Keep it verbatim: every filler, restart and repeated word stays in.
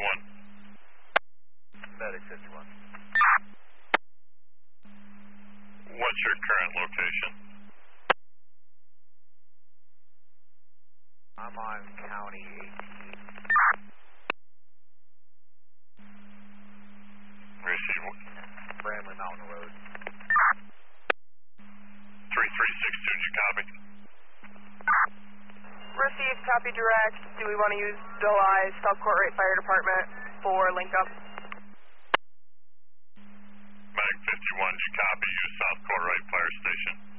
fifty-one. Medic fifty-one. What's your current location? I'm on County eighteen. Receive. Bramley Mountain Road. three three six two, did you copy? Received, copy direct. Do we want to use Delhi South Court Rate Fire Department for link up? Medic fifty-one, did you copy? Use South Court Right Fire Station.